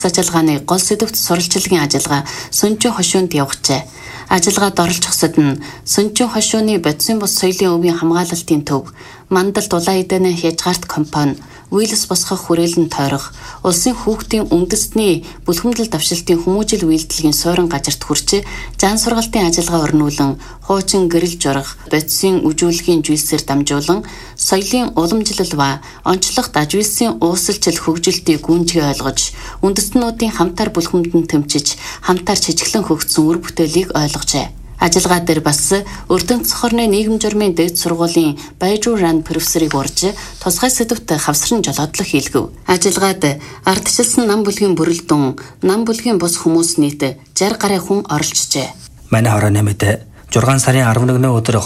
Ажиллагааны гол сэдвт сурвалжлагын ажиллагаа Сүнжин хошуунд явагчээ. Ажиллагаанд оролцохсод нь Сүнжин хошууны бодисын бус соёлын өвийн хамгаалалтын төв, Мандал дулаан эдэний хязгаарт компани, Уйлс босгох хүрээлэн тойрох, улсын хүүхдийн үндэстний бүлхэмдэл давшилтын хүмүүжил үйлдэлгийн суурин газарт хүрч жан сургалтын ажиллагаа өрнүүлэн, хуучин гэрэл журах, бодисын үжүүлгийн жүйсээр дамжуулан, соёлын уламжлал ба онцлог дажвилсын уусалчил хөгжилтийг гүнжгий ойлгож, үндэстнүүдийн хамтаар бүлхэмдэн тэмчиж, хамтаар чичглэн хөгжсөн үр бүтээлийг ойлгожээ. Ажиллагаа дээр бас Эрдэнэ цохорны нийгэм журмын дээд сургуулийн Баяжуу Ран профессорыг урьж тусгай сэдвт хавсран жолоодлого хийлгэв. Ажиллагаад ардчилсан нам бүлгийн бүрэлдэхүүн, нам бүлгийн бус хүмүүс нийт 60 гаруй хүн оролцжээ. Манай хорооны мэдээ 6 сарын 11-ны өдөр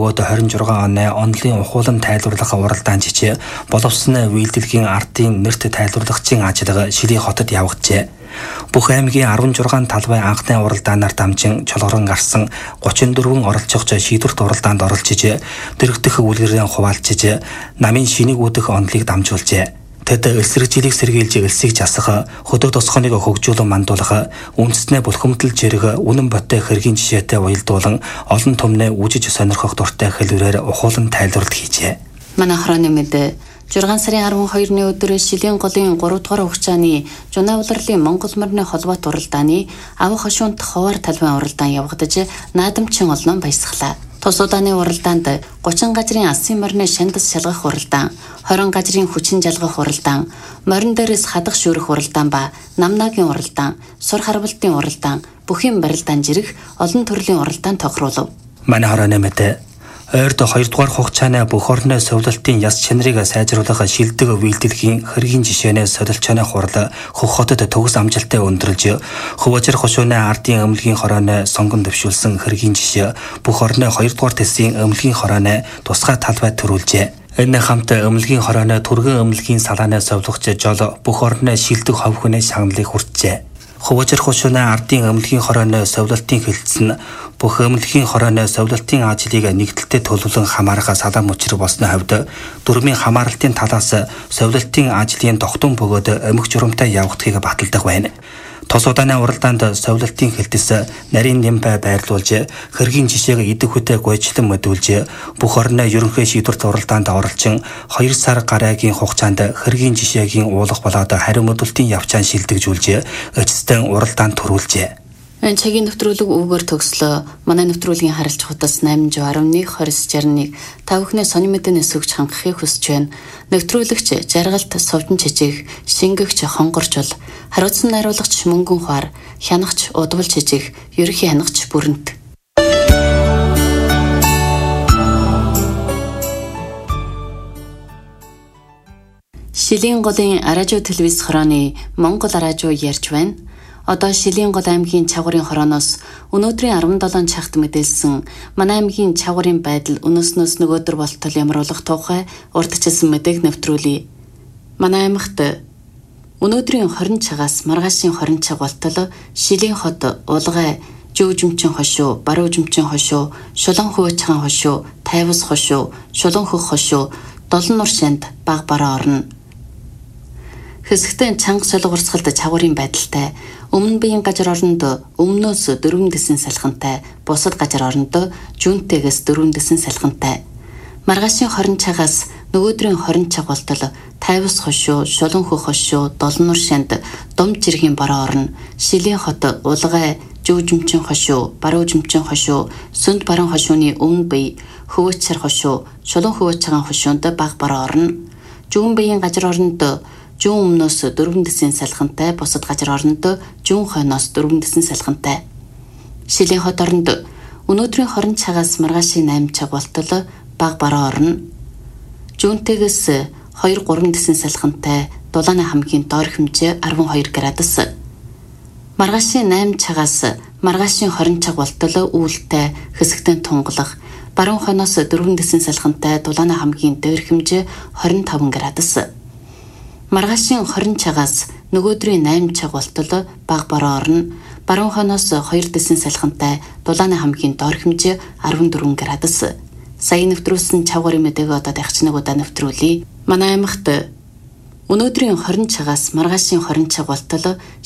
2026 оны онлын ухуулам тайлбарлах уралдаан жижиг боловсны үйлдэлгийн ардын нэрт тайлбарлагчийн ажиллагаа Шилийн хотод явагджээ. Бүх аймгийн 16 талбай анхны уралдаанаар дамжин чолгорон гарсан 34 оролцогч шийдвэрт уралдаанд оролцож, дэрэгдэх үлгэрийн хуваалцж, намын шинийг үүдэх онолыг дамжуулжээ. Тэд эсрэгжилийг сэргийлж элсийг жасах, хөдөө тосгоныг хөгжүүлэн мандуулах, үндэснээ бүлхэмдэл жирэг үнэн ботой хэргийн жишээтэй уялдуулан олон түмнээ үжиж сонирхох дуртай хэлбэрээр ухуулан тайлбарлалт хийжээ. Манай хорооны мэдээ 6 сарын 12-ны өдөр Шилийн голын 3 дугаар хугацааны Жуна улирлын Монгол морины холбоот уралдааны авах хошуунт ховоор талбайн уралдаан явагдаж наадамчин олнон баясгалаа. Тус удааны уралдаанд 30 газрын алсын морины шандас шалгах уралдаан, 20 газрын хүчин жалгах уралдаан, морин дээрээс хадах шүүрэх уралдаан ба намнаагийн уралдаан, сур харвалтын уралдаан, бүхийн барилдаан жирэх олон төрлийн уралдаан тохируулав. Манай хорооны мэдээ ойрд 2 дугаар хугацааны бүх орны совлалтын яс чанарыг сайжруулах шилдэг үйлдэлгийн хэргийн жишээнээс солилцооны хурал Хөх хотод төгс амжилттай өндөрлж, Хөвөжир хошууны ардын өмнөгийн хорооны сонгон дэвшүүлсэн хэргийн жишээ бүх орны 2 дугаар тэсгийн өмнөгийн хорооны тусгай талбайд төрүүлжээ. Энэ хамт өмнөгийн хорооны түргэн өмнөгийн салааны совлогч жол бүх орны шилдэг хов хүний шагналыг хүртжээ. Хөвөжир хошууны ардын өмнөгийн хорооны совлалтын хилцэн бүх өмнөгийн хорооны совлалтын ажлыг нэгдэлтэд төлөвлөн хамаарах салаан мөчрөг болсны хувьд дөрмийн хамааралтын талаас совлалтын ажлын тогтун бөгөөд өмг журамтай явагдахыг баталдаг байна. Тос удааны уралдаанд совлалтын хэлтэс нарийн нэмбай байрлуулж, хэргийн жишээг идэх хүтээ гойчлон мөдүүлж, бүх орны ерөнхий шийдвэрт уралдаанд оролцсон 2 сар гарагийн хугацаанд хэргийн жишээгийн уулах болоод хариу мөдөлтийн явцаан шилдэгжүүлж, эцэстэн уралдаанд төрүүлжээ. Энэ цагийн нэвтрүүлэг үүгээр төгслөө. Манай нэвтрүүлгийн харилж хутас 811-2061 та бүхнээ сонин мэдээний сүгч хангахыг хүсэж байна. Нэвтрүүлэгч жаргалт совдон чижиг, шингэгч хонгорчул, хариуцсан найруулагч мөнгөн хуар, хянагч удвал чижиг, ерөнхий хянагч бүрэнт. Шилийн голын радио телевиз хорооны Монгол радио ярьж байна. Одоо Шилийн гол аймгийн чавгарын хорооноос өнөөдрийн 17 цагт мэдээлсэн манай аймгийн чавгарын байдал өнөөснөөс нөгөөдөр болтол ямруулах тухай урдчилсан мэдээг нэвтрүүлье. Манай аймагт өнөөдрийн 20 цагаас маргаашийн 20 цаг болтол Шилийн хот Улгай, Жүүжмчин хошуу, Баруужмчин хошуу, Шулан хөвчхан хошуу, Тайвас хошуу, Шулан хөх хошуу, Долон нур шанд баг бараа орно. Хэсэгтэн чанга солиг урсгалд чавгарын байдалтай, өмнө биеийн газар оронд өмнөөс 4 дэсэн салхинтай, бусад газар оронд жүнтэйгээс 4 дэсэн салхинтай. Маргаашийн 20 цагаас нөгөөдрийн 20 цаг болтол Тайвас хошуу, Шулан хөх хошуу, Долон нур шанд дум жиргийн бараа орно. Шилийн хот Улгай, Жүүжмчин хошуу, Баруужмчин хошуу, Сүнд баруун хошууны өмнө бие, Хөвөчсар хошуу, Шулан хөвчхан хошуунд баг бараа орно. Жүүн биеийн газар оронд Жүүн өмнөөс 4 дэсэн салхинтай, бусад газар оронд Жүүн хойноос 4 дэсэн салхинтай. Шилийн хот оронд өнөөдрийн 20 цагаас маргаашийн 8 цаг болтол баг бараа орно. Жүүнтэйгээс 2-3 дэсэн салхинтай, Дулааны хамгийн доор хэмжээ 12 градус. Маргаашийн 8 цагаас маргаашийн 20 цаг болтол үүлтэй, хэсэгтэн тунгалах, баруун хойноос 4 дэсэн салхинтай, Дулааны хамгийн дээр хэмжээ 25 градус. Маргаашийн 20 цагаас нөгөөдрийн 8 цаг болтол баг бараа орно. Баруун хойноос 2 дэсэн салхинтай, Дулааны хамгийн доор хэмжээ 14 градус. Сая нэвтрүүлсэн чавгарын мэдээг одоо дахиж нэг удаа нэвтрүүлье. Манай аймагт Өнөөдрийн хорин цагаас маргаашийн хорин цаг болтол